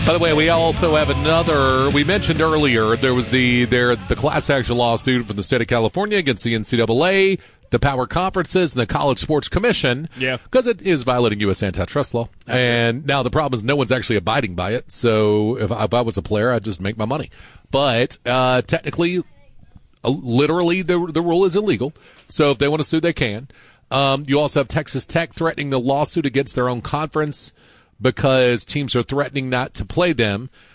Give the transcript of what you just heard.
By the way, we also have another. We mentioned earlier there was the class action lawsuit from the state of California against the NCAA, the power conferences, and the College Sports Commission. Yeah, because it is violating U.S. antitrust law. And now the problem is no one's actually abiding by it. So if I was a player, I'd just make my money. But technically, literally, the rule is illegal. So if they want to sue, they can. You also have Texas Tech threatening the lawsuit against their own conference, because teams are threatening not to play them.